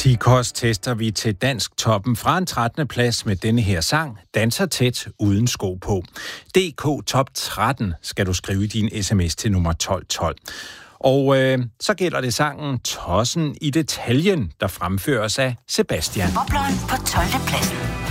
Tikos tester vi til dansk toppen fra en 13. plads med denne her sang, Danser tæt uden sko på. DK Top 13 skal du skrive i din sms til nummer 1212. Og så gælder det sangen Tossen i detaljen, der fremføres af Sebastian. Bobleren på 12. pladsen.